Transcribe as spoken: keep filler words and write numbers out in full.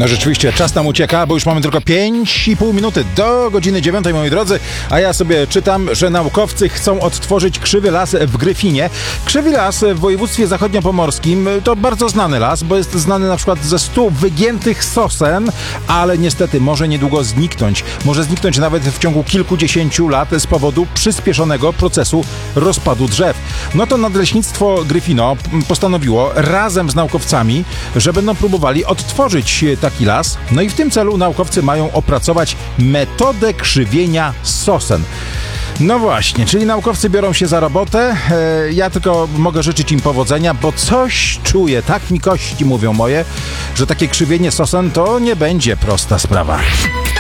No rzeczywiście, czas nam ucieka, bo już mamy tylko pięć i pół minuty do godziny dziewiątej, moi drodzy, a ja sobie czytam, że naukowcy chcą odtworzyć krzywy las w Gryfinie. Krzywy las w województwie zachodniopomorskim to bardzo znany las, bo jest znany na przykład ze stu wygiętych sosen, ale niestety może niedługo zniknąć. Może zniknąć nawet w ciągu kilkudziesięciu lat z powodu przyspieszonego procesu rozpadu drzew. No to Nadleśnictwo Gryfino postanowiło razem z naukowcami, że będą próbowali odtworzyć taki las. No i w tym celu naukowcy mają opracować metodę krzywienia sosen. No właśnie, czyli naukowcy biorą się za robotę. E, ja tylko mogę życzyć im powodzenia, bo coś czuję, tak mi kości mówią moje, że takie krzywienie sosen to nie będzie prosta sprawa.